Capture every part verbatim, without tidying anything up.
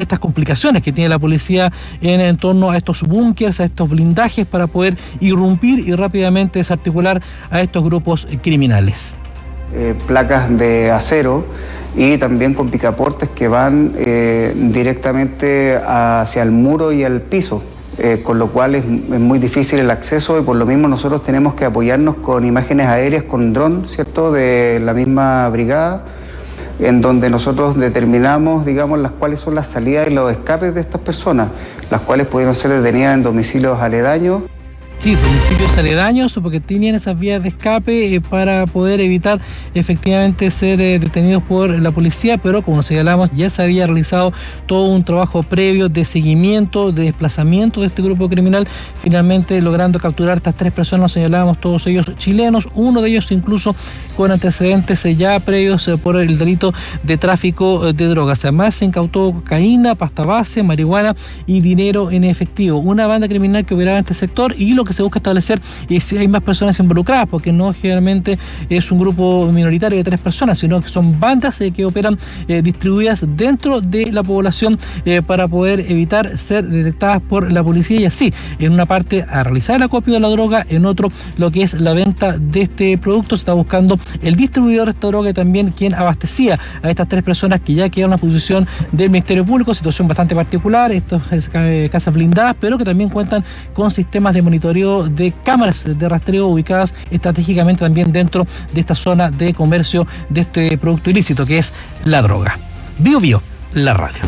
estas complicaciones que tiene la policía en, en torno a estos búnkers, a estos blindajes, para poder irrumpir y rápidamente desarticular a estos grupos criminales. Eh, placas de acero y también con picaportes que van eh, directamente hacia el muro y al piso. Eh, con lo cual es, es muy difícil el acceso y por lo mismo nosotros tenemos que apoyarnos con imágenes aéreas, con dron, ¿cierto?, de la misma brigada, en donde nosotros determinamos, digamos, las cuáles son las salidas y los escapes de estas personas, las cuales pudieron ser detenidas en domicilios aledaños. Sí, domicilios aledaños, porque tenían esas vías de escape eh, para poder evitar efectivamente ser eh, detenidos por la policía, pero como señalamos, ya se había realizado todo un trabajo previo de seguimiento, de desplazamiento de este grupo criminal, finalmente logrando capturar a estas tres personas, señalábamos, todos ellos chilenos, uno de ellos incluso con antecedentes eh, ya previos eh, por el delito de tráfico eh, de drogas. Además se incautó cocaína, pasta base, marihuana y dinero en efectivo. Una banda criminal que operaba en este sector, y lo que se busca establecer es si hay más personas involucradas, porque no generalmente es un grupo minoritario de tres personas, sino que son bandas eh, que operan eh, distribuidas dentro de la población eh, para poder evitar ser detectadas por la policía, y así en una parte a realizar el acopio de la droga, en otro lo que es la venta de este producto. Se está buscando el distribuidor de esta droga y también quien abastecía a estas tres personas que ya quedaron a posición del Ministerio Público. Situación bastante particular, estas eh, casas blindadas, pero que también cuentan con sistemas de monitoreo de cámaras de rastreo ubicadas estratégicamente también dentro de esta zona de comercio de este producto ilícito que es la droga. Bio Bio, la radio.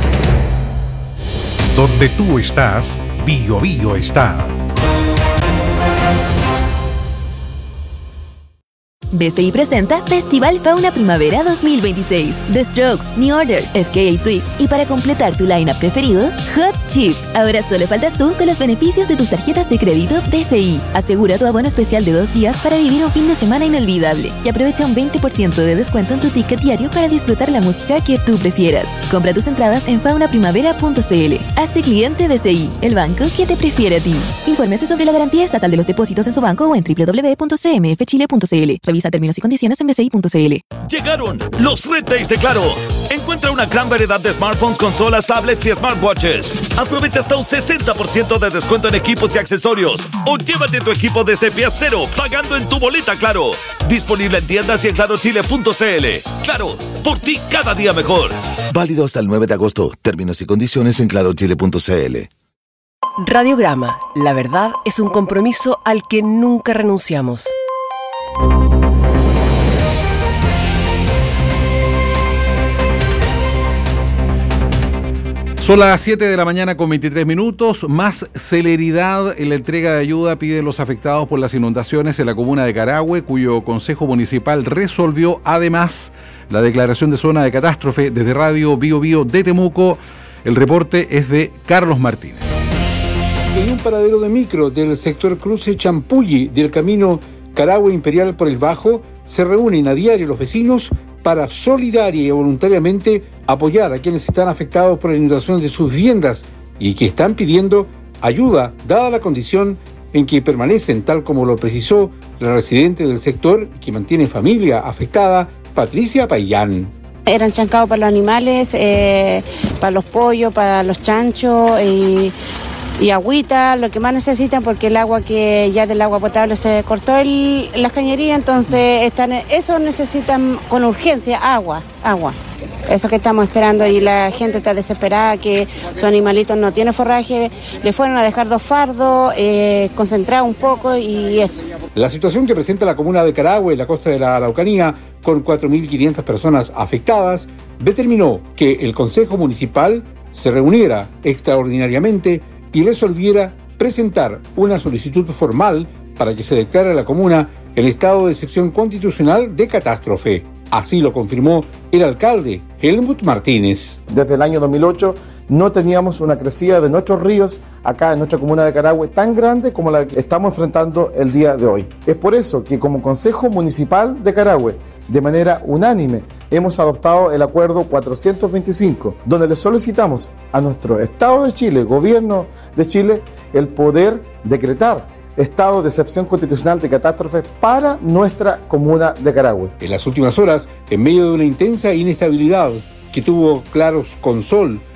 Donde tú estás, Bio Bio está. B C I presenta Festival Fauna Primavera dos mil veintiséis. The Strokes, New Order, F K A Twigs y para completar tu line-up preferido, Hot Chip. Ahora solo faltas tú con los beneficios de tus tarjetas de crédito B C I. Asegura tu abono especial de dos días para vivir un fin de semana inolvidable y aprovecha un veinte por ciento de descuento en tu ticket diario para disfrutar la música que tú prefieras. Compra tus entradas en fauna primavera punto c l. Hazte cliente B C I, el banco que te prefiere a ti. Infórmese sobre la garantía estatal de los depósitos en su banco o en doble u doble u doble u punto c m f chile punto c l. Revisa términos y condiciones en b c i punto c l. Llegaron los Red Days de Claro. Encuentra una gran variedad de smartphones, consolas, tablets y smartwatches. Aprovecha hasta un sesenta por ciento de descuento en equipos y accesorios. O llévate tu equipo desde pie cero, pagando en tu boleta Claro. Disponible en tiendas y en claro chile punto c l. Claro, por ti cada día mejor. Válido hasta el nueve de agosto. Términos y condiciones en claro chile punto c l. Radiograma. La verdad es un compromiso al que nunca renunciamos. Son las siete de la mañana con veintitrés minutos. Más celeridad en la entrega de ayuda piden los afectados por las inundaciones en la comuna de Carahue, cuyo Consejo Municipal resolvió además la declaración de zona de catástrofe. Desde Radio Bio Bio de Temuco, el reporte es de Carlos Martínez. En un paradero de micro del sector Cruce Champulli del camino Carahue Imperial por el Bajo, se reúnen a diario los vecinos para solidaria y voluntariamente apoyar a quienes están afectados por la inundación de sus viviendas y que están pidiendo ayuda, dada la condición en que permanecen, tal como lo precisó la residente del sector que mantiene familia afectada, Patricia Payán. Eran chancados para los animales, eh, para los pollos, para los chanchos y... y agüita, lo que más necesitan, porque el agua que ya del agua potable se cortó el, las cañerías, entonces están, eso necesitan con urgencia, agua, agua. Eso que estamos esperando, y la gente está desesperada que sus animalitos no tienen forraje, le fueron a dejar dos fardos, eh, concentrar un poco y eso. La situación que presenta la comuna de Carahue, en la costa de la Araucanía, con cuatro mil quinientas personas afectadas, determinó que el Consejo Municipal se reuniera extraordinariamente y resolviera presentar una solicitud formal para que se declare a la comuna en estado de excepción constitucional de catástrofe. Así lo confirmó el alcalde Helmut Martínez. Desde el año dos mil ocho no teníamos una crecida de nuestros ríos acá en nuestra comuna de Carahue tan grande como la que estamos enfrentando el día de hoy. Es por eso que como Consejo Municipal de Carahue, de manera unánime, hemos adoptado el acuerdo cuatrocientos veinticinco, donde le solicitamos a nuestro Estado de Chile, Gobierno de Chile, el poder decretar estado de excepción constitucional de catástrofe para nuestra comuna de Carahue. En las últimas horas, en medio de una intensa inestabilidad que tuvo claros con sol